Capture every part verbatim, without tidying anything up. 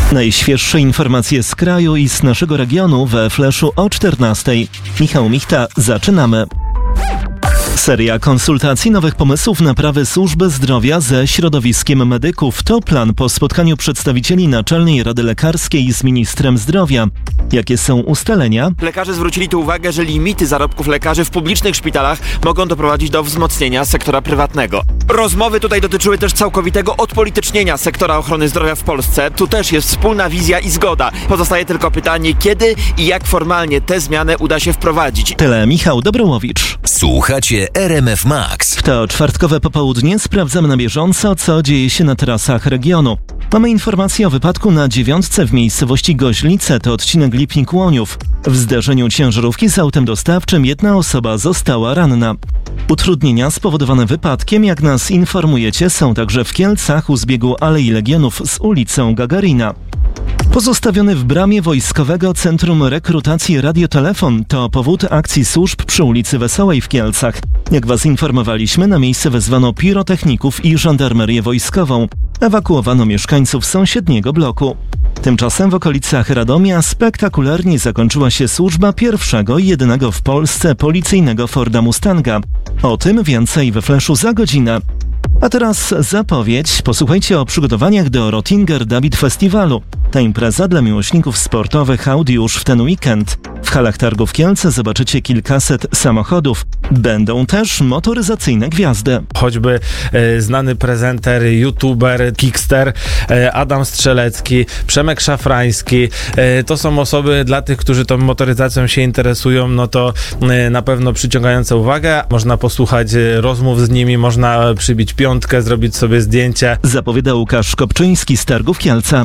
Najświeższe informacje z kraju i z naszego regionu we Fleszu o czternastej. Michał Michta, zaczynamy. Seria konsultacji nowych pomysłów naprawy służby zdrowia ze środowiskiem medyków to plan po spotkaniu przedstawicieli Naczelnej Rady Lekarskiej z ministrem zdrowia. Jakie są ustalenia? Lekarze zwrócili tu uwagę, że limity zarobków lekarzy w publicznych szpitalach mogą doprowadzić do wzmocnienia sektora prywatnego. Rozmowy tutaj dotyczyły też całkowitego odpolitycznienia sektora ochrony zdrowia w Polsce. Tu też jest wspólna wizja i zgoda. Pozostaje tylko pytanie, kiedy i jak formalnie tę zmianę uda się wprowadzić. Tyle Michał Dobrołowicz. Słuchacie R M F Max. W to czwartkowe popołudnie sprawdzamy na bieżąco, co dzieje się na trasach regionu. Mamy informację o wypadku na dziewiątce w miejscowości Goźlice, to odcinek Lipnik-Łoniów. W zderzeniu ciężarówki z autem dostawczym jedna osoba została ranna. Utrudnienia spowodowane wypadkiem, jak nas informujecie, są także w Kielcach u zbiegu Alei Legionów z ulicą Gagarina. Pozostawiony w bramie Wojskowego Centrum Rekrutacji radiotelefon to powód akcji służb przy ulicy Wesołej w Kielcach. Jak was informowaliśmy, na miejsce wezwano pirotechników i żandarmerię wojskową. Ewakuowano mieszkańców sąsiedniego bloku. Tymczasem w okolicach Radomia spektakularnie zakończyła się służba pierwszego i jedynego w Polsce policyjnego Forda Mustanga. O tym więcej we Fleszu za godzinę. A teraz zapowiedź. Posłuchajcie o przygotowaniach do Rottinger David Festiwalu. Ta impreza dla miłośników sportowych Audi już w ten weekend. W halach targów Kielce zobaczycie kilkaset samochodów. Będą też motoryzacyjne gwiazdy. Choćby e, znany prezenter, youtuber, kickster e, Adam Strzelecki, Przemek Szafrański. E, to są osoby dla tych, którzy tą motoryzacją się interesują, no to e, na pewno przyciągające uwagę. Można posłuchać e, rozmów z nimi, można przybić piątkę, zrobić sobie zdjęcie. Zapowiada Łukasz Kopczyński z targów Kielce.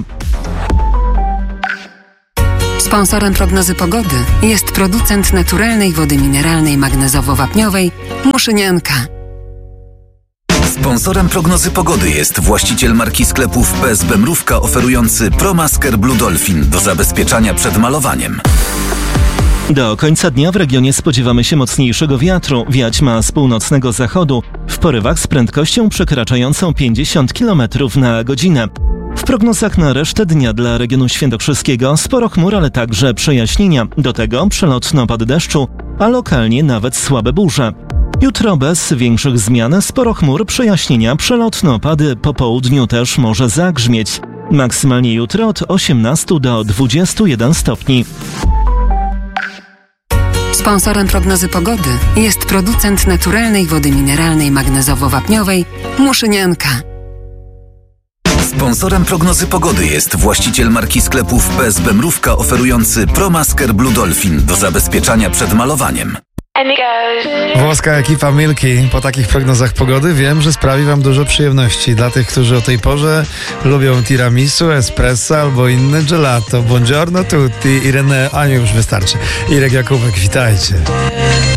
Sponsorem prognozy pogody jest producent naturalnej wody mineralnej magnezowo-wapniowej Muszynianka. Sponsorem prognozy pogody jest właściciel marki sklepów P S B Mrówka oferujący ProMasker Blue Dolphin do zabezpieczania przed malowaniem. Do końca dnia w regionie spodziewamy się mocniejszego wiatru. Wiać ma z północnego zachodu, w porywach z prędkością przekraczającą pięćdziesiąt kilometrów na godzinę. W prognozach na resztę dnia dla regionu świętokrzyskiego sporo chmur, ale także przejaśnienia. Do tego przelotny opad deszczu, a lokalnie nawet słabe burze. Jutro bez większych zmian, sporo chmur, przejaśnienia, przelotne opady, po południu też może zagrzmieć. Maksymalnie jutro od osiemnastu do dwudziestu jeden stopni. Sponsorem prognozy pogody jest producent naturalnej wody mineralnej magnezowo-wapniowej Muszynianka. Sponsorem prognozy pogody jest właściciel marki sklepów P S B Mrówka oferujący ProMasker Blue Dolphin do zabezpieczania przed malowaniem. Włoska ekipa Milky po takich prognozach pogody wiem, że sprawi wam dużo przyjemności. Dla tych, którzy o tej porze lubią tiramisu, espresso albo inne gelato. Buongiorno tutti. Irene, a nie, już wystarczy. Irek Jakubek, witajcie.